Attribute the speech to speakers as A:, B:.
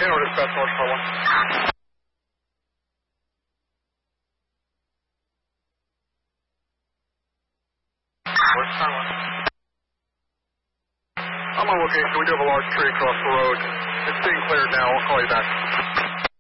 A: or dispatch large car 1. Where's car 1? I'm on location. We do have a large tree across the road. It's being cleared now. I'll call you back.